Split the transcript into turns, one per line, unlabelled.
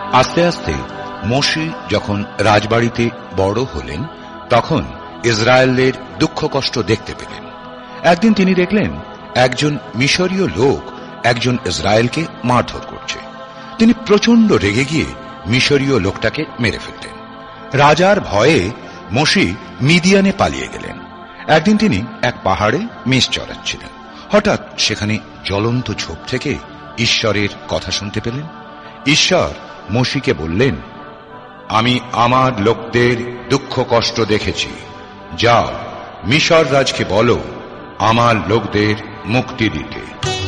আস্তে আস্তে মোশে যখন রাজবাড়িতে বড় হলেন তখন ইসরায়েলের দুঃখ কষ্ট দেখতে পেলেন। একদিন তিনি দেখলেন একজন মিশরীয় লোক একজন ইসরায়েলকে মারধর করছে। তিনি প্রচন্ড রেগে গিয়ে মিশরীয় লোকটাকে মেরে ফেললেন। রাজার ভয়ে মোশে মিদিয়ানে পালিয়ে গেলেন। একদিন তিনি এক পাহাড়ে মেষ চড়াচ্ছিলেন। হঠাৎ সেখানে জ্বলন্ত ঝোপ থেকে ঈশ্বরের কথা শুনতে পেলেন। ঈশ্বর মোশেকে বললেন, আমি আমার লোকদের দুঃখ কষ্ট দেখেছি, যাও মিশর রাজকে বলো আমার লোকদের মুক্তি দিতে।